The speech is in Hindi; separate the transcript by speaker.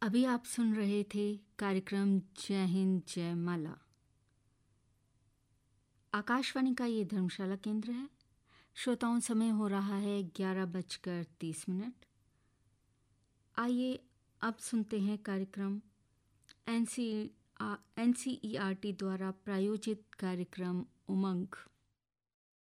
Speaker 1: अभी आप सुन रहे थे कार्यक्रम जय हिंद जय माला। आकाशवाणी का ये धर्मशाला केंद्र है। श्रोताओं, समय हो रहा है 11:30। आइए अब सुनते हैं कार्यक्रम NCERT द्वारा प्रायोजित कार्यक्रम उमंग।